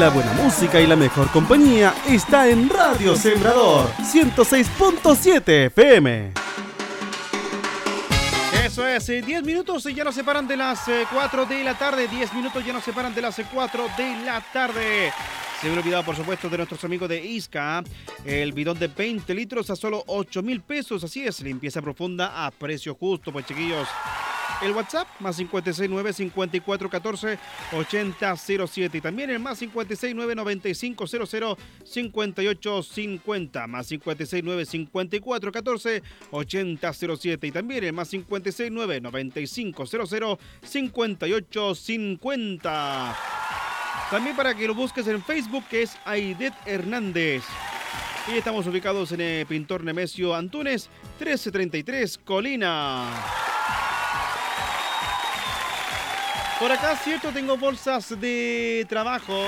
La buena música y la mejor compañía está en Radio Sembrador 106.7 FM. Eso es, 10 minutos ya nos separan de las 4 de la tarde. 10 minutos ya nos separan de las 4 de la tarde. Se me ha olvidado, por supuesto, de nuestros amigos de Isca. El bidón de 20 litros a solo 8.000 pesos. Así es, limpieza profunda a precio justo, pues chiquillos. El WhatsApp, más 569-5414-8007. Y también el más 569-9500-5850. Más 569-5414-8007. Y también el más 569-9500-5850. También para que lo busques en Facebook, que es Aidet Hernández. Y estamos ubicados en el Pintor Nemesio Antunes, 1333, Colina. Por acá, cierto, tengo bolsas de trabajo.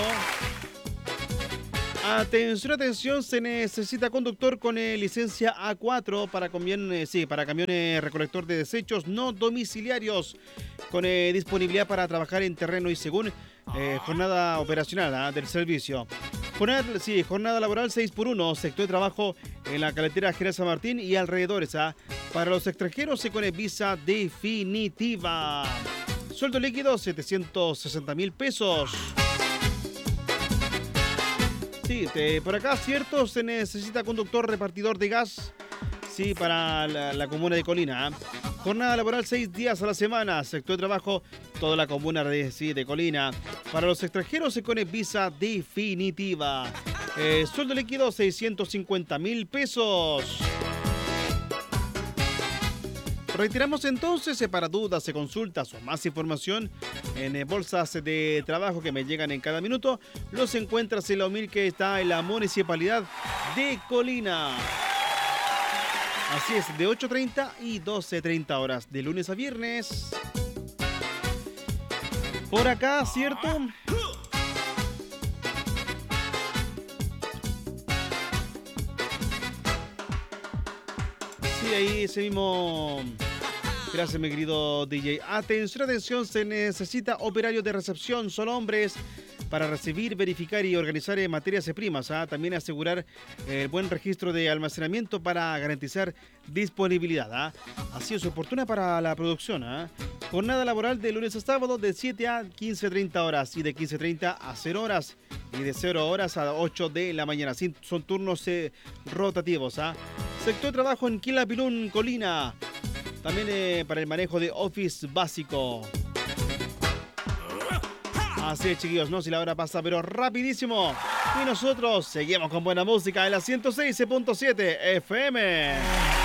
Atención, se necesita conductor con licencia A4 para camiones recolector de desechos no domiciliarios, con disponibilidad para trabajar en terreno y según jornada operacional del servicio. Jornada laboral 6x1, sector de trabajo en la carretera Jerez San Martín y alrededores. Para los extranjeros con visa definitiva. Sueldo líquido 760.000 pesos. Sí, por acá, cierto, se necesita conductor repartidor de gas. Sí, para la comuna de Colina. Jornada laboral 6 días a la semana. Sector de trabajo, toda la comuna de Colina. Para los extranjeros con visa definitiva. Sueldo líquido 650.000 pesos. Retiramos entonces para dudas, consultas o más información en bolsas de trabajo que me llegan en cada minuto. Los encuentras en la UMIL que está en la municipalidad de Colina. Así es, de 8:30 y 12:30 horas, de lunes a viernes. Por acá, ¿cierto? Sí, ahí ese mismo. Gracias, mi querido DJ. Atención, se necesita operario de recepción, son hombres, para recibir, verificar y organizar materias primas. También asegurar el buen registro de almacenamiento para garantizar disponibilidad. Así es, oportuna para la producción. Jornada laboral de lunes a sábado de 7 a 15:30 horas y de 15:30 a 0 horas y de 0 horas a 8 de la mañana. Son turnos rotativos. Sector de trabajo en Quilapilún, Colina. También para el manejo de Office básico. Así es, chiquillos, ¿no? Si la hora pasa, pero rapidísimo. Y nosotros seguimos con buena música en la 106.7 FM.